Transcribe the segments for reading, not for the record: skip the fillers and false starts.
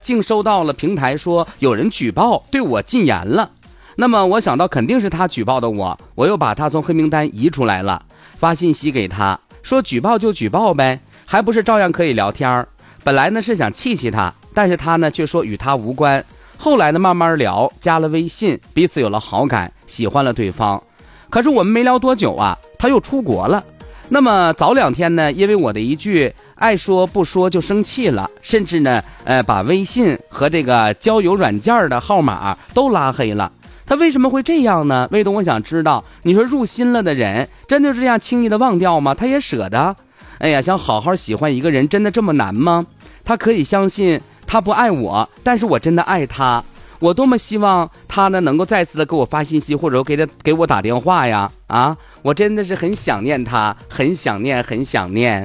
竟收到了平台说有人举报对我禁言了。那么我想到肯定是他举报的我又把他从黑名单移出来了，发信息给他说举报就举报呗，还不是照样可以聊天。本来呢是想气他，但是他呢却说与他无关。后来呢慢慢聊，加了微信，彼此有了好感，喜欢了对方。可是我们没聊多久啊，他又出国了。那么早2天呢，因为我的一句爱说不说就生气了，甚至呢把微信和这个交友软件的号码都拉黑了。他为什么会这样呢？魏东，我想知道，你说入心了的人真的就这样轻易的忘掉吗？他也舍得？哎呀，想好好喜欢一个人真的这么难吗？他可以相信他不爱我，但是我真的爱他。我多么希望他呢能够再次的给我发信息，或者给我打电话呀！啊，我真的是很想念他，很想念，很想念。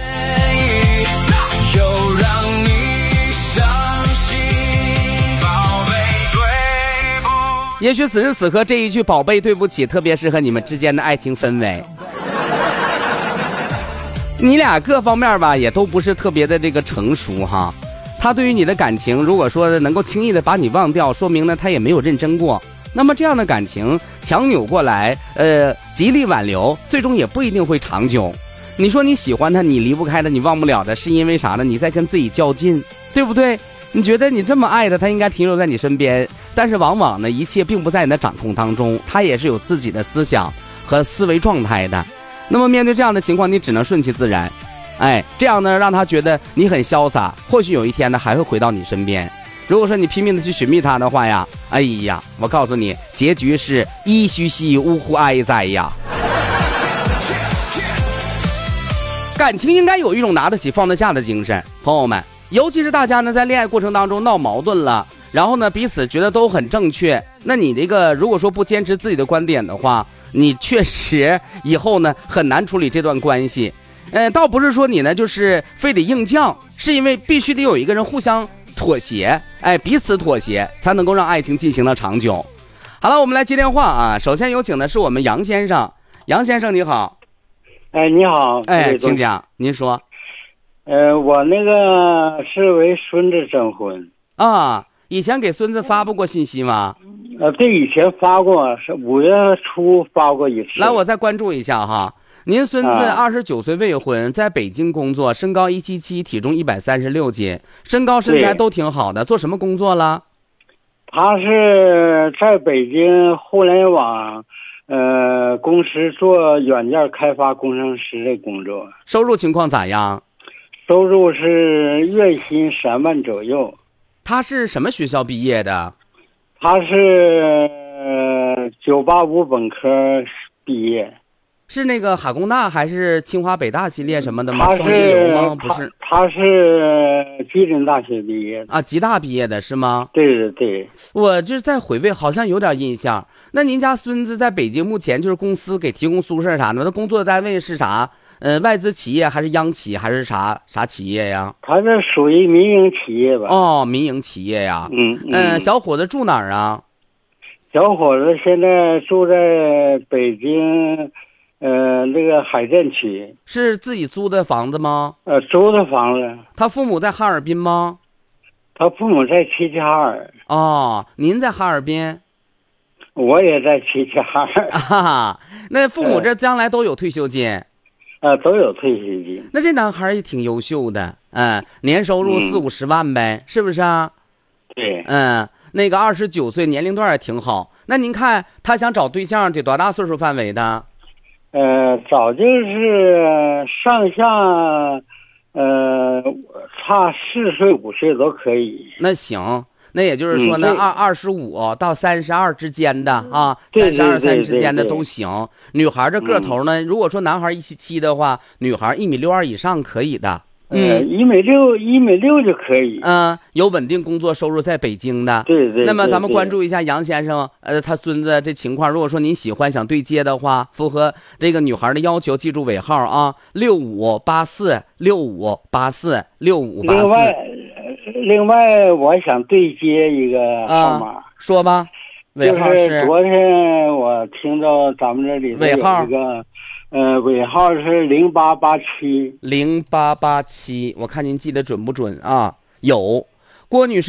也许此时此刻这一句宝贝对不起特别适合你们之间的爱情氛围。你俩各方面吧也都不是特别的这个成熟哈。他对于你的感情如果说能够轻易的把你忘掉，说明呢他也没有认真过。那么这样的感情强扭过来极力挽留，最终也不一定会长久。你说你喜欢他，你离不开他，你忘不了的，是因为啥呢？你在跟自己较劲，对不对？你觉得你这么爱他，他应该停留在你身边，但是往往呢一切并不在你的掌控当中，他也是有自己的思想和思维状态的。那么面对这样的情况，你只能顺其自然，这样呢让他觉得你很潇洒，或许有一天呢还会回到你身边。如果说你拼命的去寻觅他的话呀，哎呀，我告诉你，结局是依虚兮呜呼哀哉呀。感情应该有一种拿得起放得下的精神，朋友们，尤其是大家呢在恋爱过程当中闹矛盾了，然后呢彼此觉得都很正确，那你这个如果说不坚持自己的观点的话，你确实以后呢很难处理这段关系。倒不是说你呢就是非得硬犟，是因为必须得有一个人互相妥协，彼此妥协才能够让爱情进行的长久。好了，我们来接电话啊。首先有请的是我们杨先生。杨先生你好。 你好。 请讲，您说。 我那个是为孙子征婚啊。以前给孙子发布过信息吗？ 对，以前发过，是5月初发过一次。 来，我再关注一下哈。您孙子29岁未婚，在北京工作，身高177，体重136斤，身高身材都挺好的。做什么工作了？ 他是在北京互联网公司做软件开发工程师的工作。 收入情况咋样？ 收入是月薪3万左右。 他是什么学校毕业的？ 他是985本科毕业。 是那个哈工大还是清华北大系列什么的吗？ 他双一流吗？不是， 他是吉林大学毕业的。 吉大毕业的是吗？ 对对。 我就是在回味，好像有点印象。那您家孙子在北京目前就是公司给提供宿舍啥的，他工作的单位是啥？外资企业还是央企还是啥企业呀？ 他这属于民营企业吧？ 哦，民营企业呀。小伙子住哪儿啊？ 小伙子现在住在北京那个海淀区。是自己租的房子吗？ 租的房子。 他父母在哈尔滨吗？ 他父母在齐齐哈尔。 哦，您在哈尔滨？ 我也在齐齐哈尔。 那父母这将来都有退休金？ 都有退休金。 那这男孩也挺优秀的，年收入40-50万呗，是不是啊？ 对。 那个29岁，年龄段也挺好。那您看他想找对象得多大岁数范围的？ 早就是上下差4岁5岁都可以。 那行，那也就是说呢，25到32之间的啊，32、30之间的都行。女孩这个头呢，如果说男孩177的话，女孩1.62米以上可以的。 1.6米就可以。 有稳定工作收入，在北京的。 对对。 那么咱们关注一下杨先生，他孙子这情况。如果说您喜欢想对接的话，符合这个女孩的要求，记住尾号啊，658465846584。 另外，我想对接一个号码。 说吧，尾号是。 就是昨天我听到咱们这里有一个。尾号是0887。 0887，我看您记得准不准啊？有， 郭女士